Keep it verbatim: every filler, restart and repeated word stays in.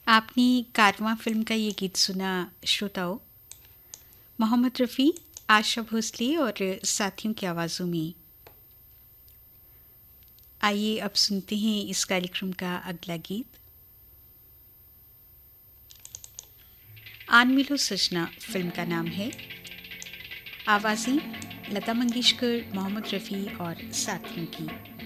आपने कारवां फिल्म का ये गीत सुना श्रोताओं, मोहम्मद रफ़ी, आशा भोसले और साथियों की आवाज़ों में। आइए अब सुनते हैं इस कार्यक्रम का अगला गीत। आन मिलो सजना फिल्म का नाम है। आवाज़ें लता मंगेशकर, मोहम्मद रफ़ी और साथियों की।